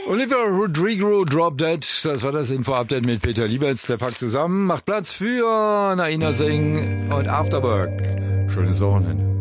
Olivia Rodrigo, Drop Dead, das war das Info-Update mit Peter Liebertz. Der packt zusammen, macht Platz für Naina Singh und Afterwork. Schönes Wochenende.